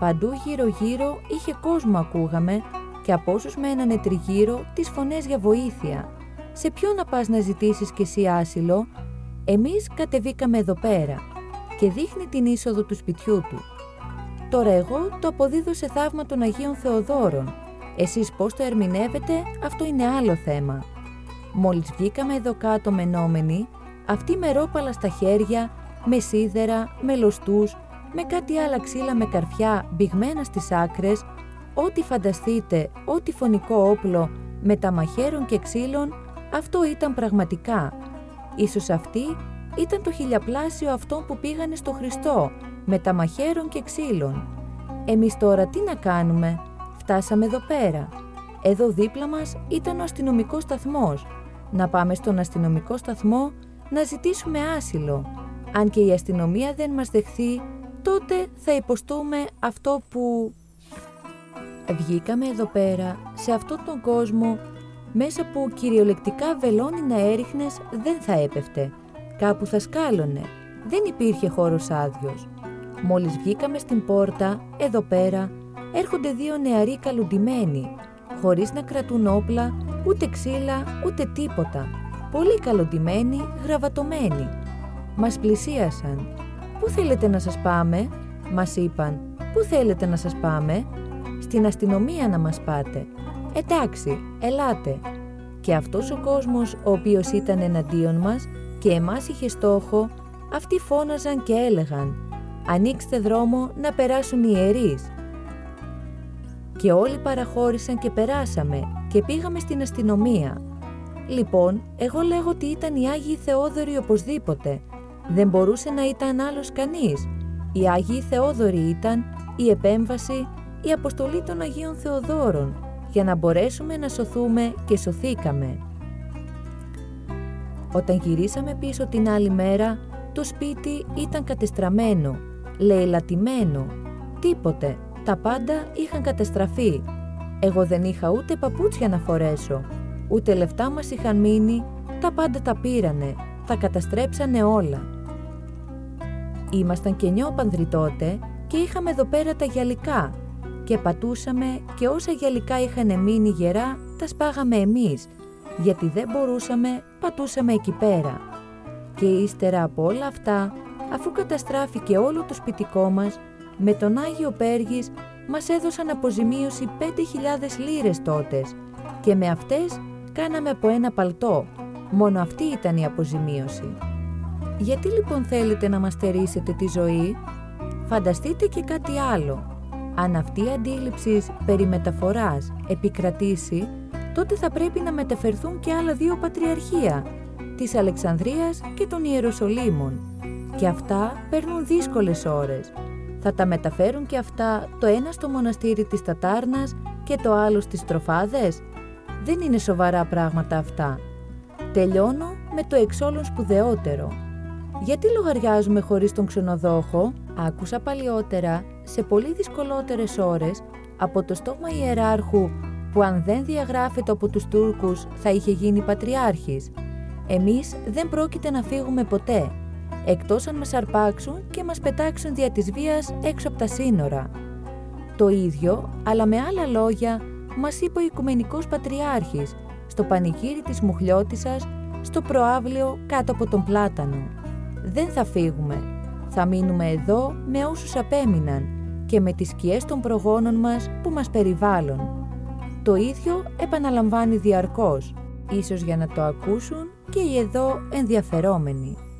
Παντού γύρω-γύρω είχε κόσμο ακούγαμε και από όσους μένανε τριγύρω τις φωνές για βοήθεια. «Σε ποιον να πας να ζητήσεις κι εσύ άσυλο?» Εμείς κατεβήκαμε εδώ πέρα και δείχνει την είσοδο του σπιτιού του. Τώρα εγώ το αποδίδω σε θαύμα των Αγίων Θεοδόρων. Εσείς πώς το ερμηνεύετε, αυτό είναι άλλο θέμα. Μόλις βγήκαμε εδώ κάτω μενόμενοι, αυτοί με ρόπαλα στα χέρια, με σίδερα, με λωστούς, με κάτι άλλα ξύλα με καρφιά μπηγμένα στις άκρες, ό,τι φανταστείτε, ό,τι φωνικό όπλο με τα μαχαίρων και ξύλων, αυτό ήταν πραγματικά. Ίσως αυτοί ήταν το χιλιαπλάσιο αυτών που πήγανε στο Χριστό, με τα μαχαίρων και ξύλων. Εμείς τώρα τι να κάνουμε? Φτάσαμε εδώ πέρα. Εδώ δίπλα μας ήταν ο αστυνομικός σταθμός. Να πάμε στον αστυνομικό σταθμό να ζητήσουμε άσυλο. Αν και η αστυνομία δεν μας δεχθεί, τότε θα υποστούμε αυτό που... Βγήκαμε εδώ πέρα, σε αυτόν τον κόσμο, μέσα που κυριολεκτικά βελόνι να έριχνες δεν θα έπεφτε. Κάπου θα σκάλωνε. Δεν υπήρχε χώρος άδειος. Μόλις βγήκαμε στην πόρτα, εδώ πέρα, έρχονται δύο νεαροί καλουντημένοι, χωρίς να κρατούν όπλα, ούτε ξύλα, ούτε τίποτα. Πολύ καλουντημένοι, γραβατωμένοι. Μας πλησίασαν. «Πού θέλετε να σας πάμε?» μας είπαν. «Πού θέλετε να σας πάμε?» «Στην αστυνομία να μας πάτε». «Εντάξει, ελάτε». Και αυτός ο κόσμος, ο οποίος ήταν εναντίον μας και εμάς είχε στόχο, αυτοί φώναζαν και έλεγαν «Ανοίξτε δρόμο να περάσουν οι ιερείς». Και όλοι παραχώρησαν και περάσαμε και πήγαμε στην αστυνομία. Λοιπόν, εγώ λέγω ότι ήταν οι Άγιοι Θεόδωροι οπωσδήποτε. Δεν μπορούσε να ήταν άλλος κανείς. Οι Άγιοι Θεόδωροι ήταν η επέμβαση, η αποστολή των Αγίων Θεοδόρων, για να μπορέσουμε να σωθούμε και σωθήκαμε. Όταν γυρίσαμε πίσω την άλλη μέρα, το σπίτι ήταν κατεστραμμένο, λαιλατημένο, τίποτε, τα πάντα είχαν καταστραφεί. Εγώ δεν είχα ούτε παπούτσια να φορέσω, ούτε λεφτά μας είχαν μείνει, τα πάντα τα πήρανε, τα καταστρέψανε όλα. Ήμασταν και νιόπανδροι τότε και είχαμε εδώ πέρα τα γυαλικά και πατούσαμε και όσα γυαλικά είχαν μείνει γερά τα σπάγαμε εμείς, γιατί δεν μπορούσαμε, πατούσαμε εκεί πέρα. Και ύστερα από όλα αυτά, αφού καταστράφηκε όλο το σπιτικό μας, με τον Άγιο Πέργης μας έδωσαν αποζημίωση 5.000 λίρες τότες και με αυτές κάναμε από ένα παλτό. Μόνο αυτή ήταν η αποζημίωση. Γιατί λοιπόν θέλετε να μας στερήσετε τη ζωή? Φανταστείτε και κάτι άλλο. Αν αυτή η αντίληψη περί μεταφοράς επικρατήσει, τότε θα πρέπει να μεταφερθούν και άλλα δύο πατριαρχία, της Αλεξανδρίας και των Ιεροσολύμων. Και αυτά παίρνουν δύσκολες ώρες. Θα τα μεταφέρουν και αυτά το ένα στο μοναστήρι της Τατάρνας και το άλλο στις Τροφάδες. Δεν είναι σοβαρά πράγματα αυτά. Τελειώνω με το εξόλων σπουδαιότερο. Γιατί λογαριάζουμε χωρίς τον ξενοδόχο? Άκουσα παλιότερα, σε πολύ δυσκολότερες ώρες, από το στόμα ιεράρχου που αν δεν διαγράφεται από τους Τούρκους θα είχε γίνει πατριάρχης. Εμείς δεν πρόκειται να φύγουμε ποτέ, εκτός αν μας αρπάξουν και μας πετάξουν δια της βίας έξω από τα σύνορα. Το ίδιο, αλλά με άλλα λόγια, μας είπε ο Οικουμενικός Πατριάρχης, στο πανηγύρι της Μουχλιώτισσας, στο προαύλιο κάτω από τον Πλάτανο. Δεν θα φύγουμε. Θα μείνουμε εδώ με όσους απέμειναν και με τις σκιές των προγόνων μας που μας περιβάλλουν. Το ίδιο επαναλαμβάνει διαρκώς, ίσως για να το ακούσουν και οι εδώ ενδιαφερόμενοι.